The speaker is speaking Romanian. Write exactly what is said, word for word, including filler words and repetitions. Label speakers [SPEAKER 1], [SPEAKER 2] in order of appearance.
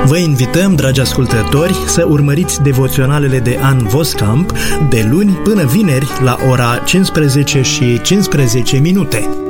[SPEAKER 1] Vă invităm, dragi ascultători, să urmăriți devoționalele de Ann Voskamp de luni până vineri la ora cincisprezece și cincisprezece minute.